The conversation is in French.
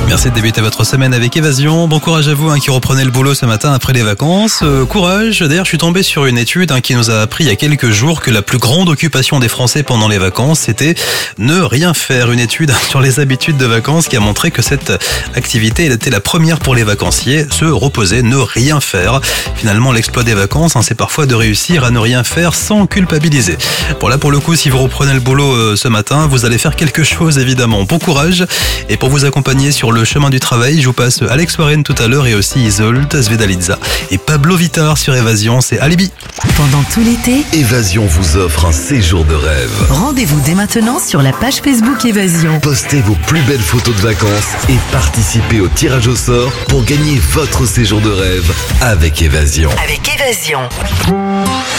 Merci de débuter votre semaine avec Évasion. Bon courage à vous qui reprenez le boulot ce matin après les vacances. Courage. D'ailleurs, je suis tombé sur une étude qui nous a appris il y a quelques jours que la plus grande occupation des Français pendant les vacances, c'était ne rien faire. Une étude sur les habitudes de vacances qui a montré que cette activité elle était la première pour les vacanciers, se reposer, ne rien faire. Finalement, l'exploit des vacances, c'est parfois de réussir à ne rien faire sans culpabiliser. Bon là, pour le coup, si vous reprenez le boulot ce matin, vous allez faire quelque chose évidemment. Bon courage. Et pour vous accompagner sur le chemin du travail, je vous passe Alex Warren tout à l'heure et aussi Isolde, Svedaliza et Pablo Vittar sur Évasion, c'est Alibi. Pendant tout l'été, Évasion vous offre un séjour de rêve. rendez-vous dès maintenant sur la page Facebook Évasion. Postez vos plus belles photos de vacances et participez au tirage au sort pour gagner votre séjour de rêve avec Évasion. Avec Évasion.